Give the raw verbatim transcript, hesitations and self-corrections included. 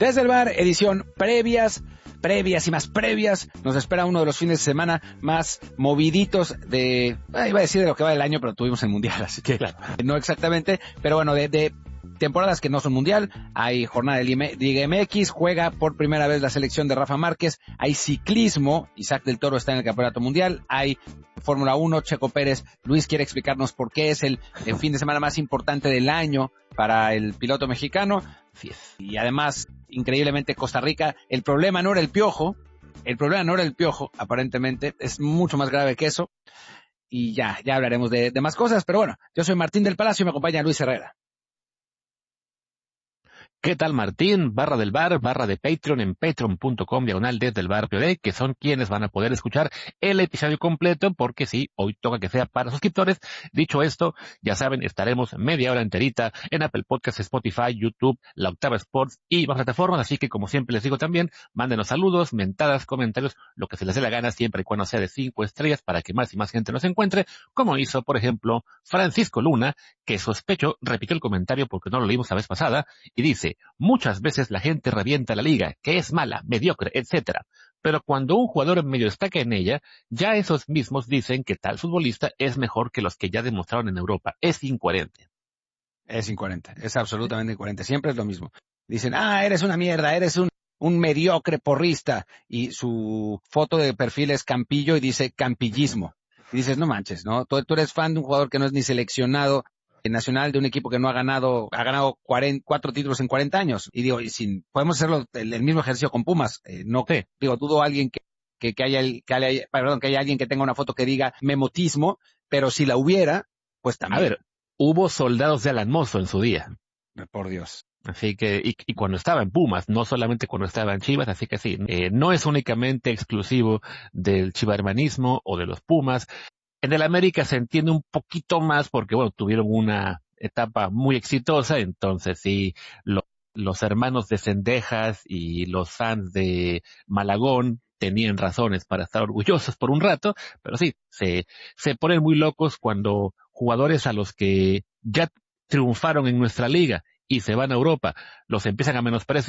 Desde el bar, edición previas, previas y más previas. Nos espera uno de los fines de semana más moviditos de, eh, iba a decir de lo que va del año, pero tuvimos el mundial, así que claro, no exactamente, pero bueno, de, de temporadas que no son mundial. Hay jornada de Liga M X, juega por primera vez la selección de Rafa Márquez, hay ciclismo, Isaac del Toro está en el campeonato mundial, hay Fórmula uno, Checo Pérez. Luis quiere explicarnos por qué es el, el fin de semana más importante del año para el piloto mexicano. Y además, increíblemente, Costa Rica, el problema no era el piojo, el problema no era el piojo, aparentemente, es mucho más grave que eso. Y ya, ya hablaremos de, de más cosas, pero bueno, yo soy Martín del Palacio y me acompaña Luis Herrera. ¿Qué tal, Martín? Barra del bar, barra de Patreon en patreon.com diagonal desde el bar P O D, que son quienes van a poder escuchar el episodio completo, porque sí, hoy toca que sea para suscriptores. Dicho esto, ya saben, estaremos media hora enterita en Apple Podcasts, Spotify, YouTube, La Octava Sports y más plataformas, así que como siempre les digo también, mándenos saludos, mentadas, comentarios, lo que se les dé la gana, siempre y cuando sea de cinco estrellas, para que más y más gente nos encuentre, como hizo, por ejemplo, Francisco Luna, que sospecho repitió el comentario porque no lo leímos la vez pasada, y dice: muchas veces la gente revienta la liga, que es mala, mediocre, etcétera. Pero cuando un jugador medio destaca en ella, ya esos mismos dicen que tal futbolista es mejor que los que ya demostraron en Europa. Es incoherente. Es incoherente, es absolutamente incoherente. Siempre es lo mismo. Dicen, ah, eres una mierda, eres un, un mediocre porrista. Y su foto de perfil es Campillo y dice campillismo. Y dices, no manches, ¿no? Tú, tú eres fan de un jugador que no es ni seleccionado nacional, de un equipo que no ha ganado, ha ganado cuarenta, cuatro títulos en cuarenta años. Y digo, y sin, podemos hacerlo el, el mismo ejercicio con Pumas. Eh, no, sí. Digo, dudo a alguien que, que, que haya, que haya, perdón, que haya alguien que tenga una foto que diga memotismo, pero si la hubiera, pues también. A ver, hubo soldados de Alan Mozo en su día. Por Dios. Así que, y, y cuando estaba en Pumas, no solamente cuando estaba en Chivas, así que sí, eh, no es únicamente exclusivo del chivarmanismo o de los Pumas. En el América se entiende un poquito más porque, bueno, tuvieron una etapa muy exitosa, entonces sí, lo, los hermanos de Cendejas y los fans de Malagón tenían razones para estar orgullosos por un rato, pero sí, se, se ponen muy locos cuando jugadores a los que ya triunfaron en nuestra liga y se van a Europa, los empiezan a menospreciar.